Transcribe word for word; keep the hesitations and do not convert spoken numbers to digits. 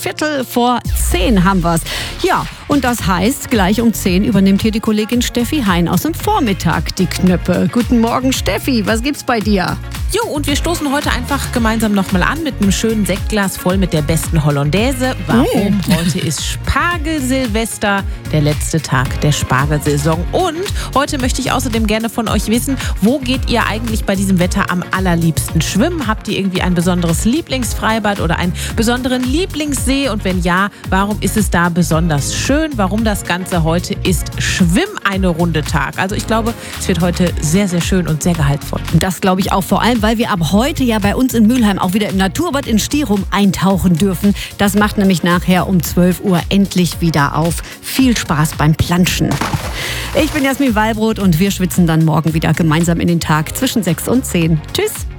Viertel vor zehn haben wir's. Ja, und das heißt, gleich um zehn übernimmt hier die Kollegin Steffi Hein aus dem Vormittag die Knöpfe. Guten Morgen, Steffi, was gibt's bei dir? Jo, und wir stoßen heute einfach gemeinsam nochmal an mit einem schönen Sektglas voll mit der besten Hollandaise. Warum? Mm. Heute ist Spargelsilvester, der letzte Tag der Spargelsaison. Und heute möchte ich außerdem gerne von euch wissen, wo geht ihr eigentlich bei diesem Wetter am allerliebsten schwimmen? Habt ihr irgendwie ein besonderes Lieblingsfreibad oder einen besonderen Lieblingssee? Und wenn ja, warum ist es da besonders schön? Warum das Ganze heute ist Schwimm eine Runde Tag? Also ich glaube, es wird heute sehr, sehr schön und sehr gehaltvoll. Das glaube ich auch, vor allem, weil wir ab heute ja bei uns in Mülheim auch wieder im Naturbad in Stirum eintauchen dürfen. Das macht nämlich nachher um zwölf Uhr endlich wieder auf. Viel Spaß beim Planschen. Ich bin Jasmin Wallbrot und wir schwitzen dann morgen wieder gemeinsam in den Tag zwischen sechs und zehn. Tschüss!